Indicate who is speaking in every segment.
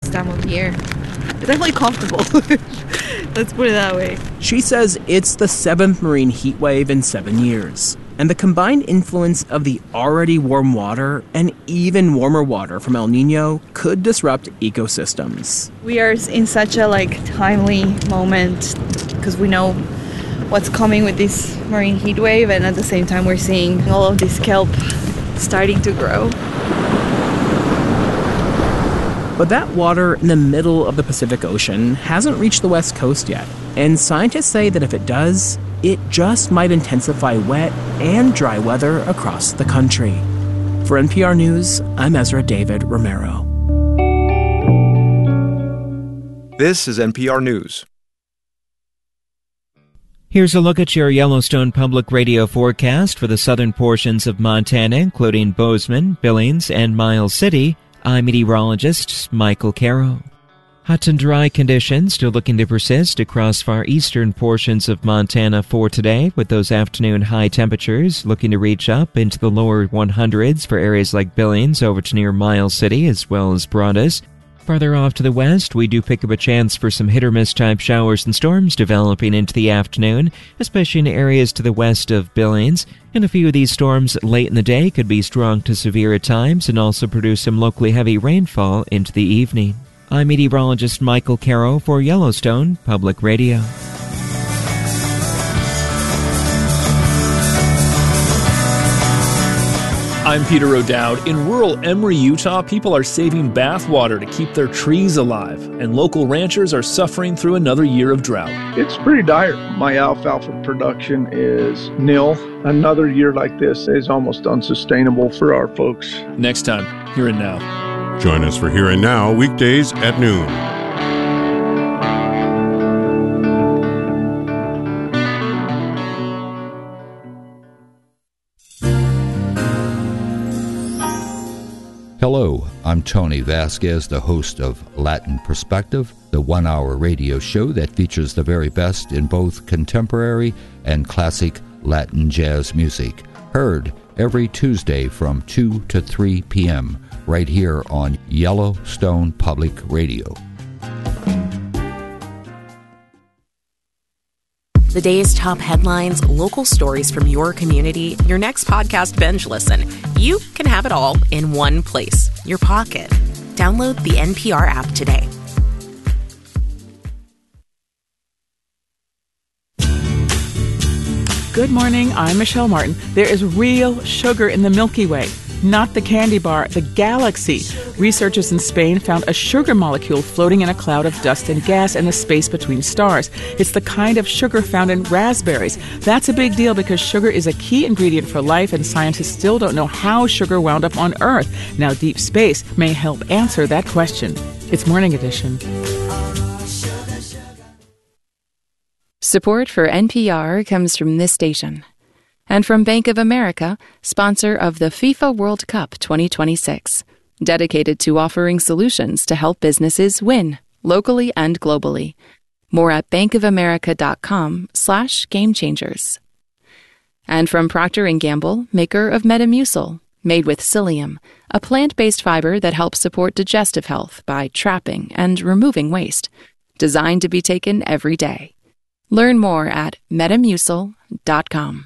Speaker 1: time of year. It's definitely comfortable. Let's put it that way.
Speaker 2: She says it's the 7th marine heat wave in 7 years. And the combined influence of the already warm water and even warmer water from El Nino could disrupt ecosystems.
Speaker 1: We are in such a timely moment because we know what's coming with this marine heat wave, and at the same time we're seeing all of this kelp starting to grow.
Speaker 2: But that water in the middle of the Pacific Ocean hasn't reached the West Coast yet, and scientists say that if it does, it just might intensify wet and dry weather across the country. For NPR News, I'm Ezra David Romero.
Speaker 3: This is NPR News.
Speaker 4: Here's a look at your Yellowstone Public Radio forecast for the southern portions of Montana, including Bozeman, Billings, and Miles City. I'm meteorologist Michael Carroll. Hot and dry conditions still looking to persist across far eastern portions of Montana for today, with those afternoon high temperatures looking to reach up into the lower 100s for areas like Billings over to near Miles City as well as Broadus. Farther off to the west, we do pick up a chance for some hit-or-miss type showers and storms developing into the afternoon, especially in areas to the west of Billings. And a few of these storms late in the day could be strong to severe at times and also produce some locally heavy rainfall into the evening. I'm meteorologist Michael Carroll for Yellowstone Public Radio.
Speaker 5: I'm Peter O'Dowd. In rural Emery, Utah, people are saving bath water to keep their trees alive, and local ranchers are suffering through another year of drought.
Speaker 6: It's pretty dire. My alfalfa production is nil. Another year like this is almost unsustainable for our folks.
Speaker 5: Next time, Here and Now.
Speaker 7: Join us for Here and Now, weekdays at noon.
Speaker 8: Hello, I'm Tony Vasquez, the host of Latin Perspective, the one-hour radio show that features the very best in both contemporary and classic Latin jazz music. Heard every Tuesday from 2 to 3 p.m. right here on Yellowstone Public Radio.
Speaker 9: The day's top headlines, local stories from your community, your next podcast binge listen. You can have it all in one place, your pocket. Download the NPR app today.
Speaker 10: Good morning, I'm Michelle Martin. There is real sugar in the Milky Way, not the candy bar, the galaxy. Researchers in Spain found a sugar molecule floating in a cloud of dust and gas in the space between stars. It's the kind of sugar found in raspberries. That's a big deal because sugar is a key ingredient for life, and scientists still don't know how sugar wound up on Earth. Now, deep space may help answer that question. It's Morning Edition.
Speaker 11: Support for NPR comes from this station and from Bank of America, sponsor of the FIFA World Cup 2026, dedicated to offering solutions to help businesses win, locally and globally. More at bankofamerica.com/gamechangers. And from Procter & Gamble, maker of Metamucil, made with psyllium, a plant-based fiber that helps support digestive health by trapping and removing waste, designed to be taken every day. Learn more at Metamucil.com.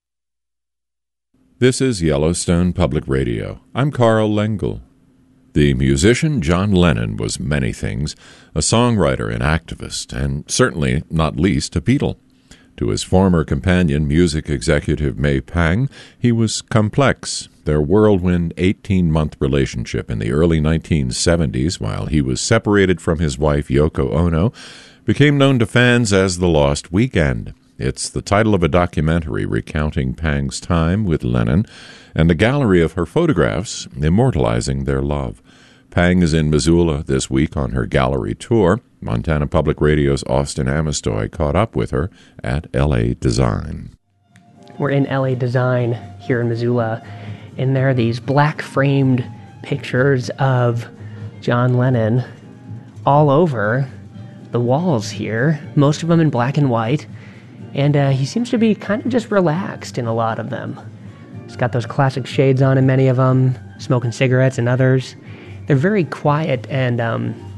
Speaker 12: This is Yellowstone Public Radio. I'm Carl Lengel. The musician John Lennon was many things, a songwriter and activist, and certainly not least a Beatle. To his former companion, music executive May Pang, he was complex. Their whirlwind 18-month relationship in the early 1970s, while he was separated from his wife Yoko Ono, became known to fans as The Lost Weekend. It's the title of a documentary recounting Pang's time with Lennon and a gallery of her photographs immortalizing their love. Pang is in Missoula this week on her gallery tour. Montana Public Radio's Austin Amestoy caught up with her at L.A. Design.
Speaker 13: We're in L.A. Design here in Missoula, and there are these black-framed pictures of John Lennon all over the walls here, most of them in black and white. And he seems to be kind of just relaxed in a lot of them. He's got those classic shades on in many of them, smoking cigarettes in others. They're very quiet and